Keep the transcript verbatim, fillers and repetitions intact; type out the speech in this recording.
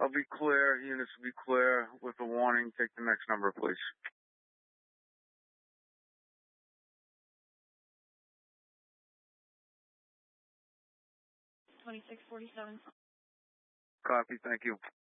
I'll be clear. Units will be clear with a warning. Take the next number, please. twenty-six forty-seven. Copy. Thank you.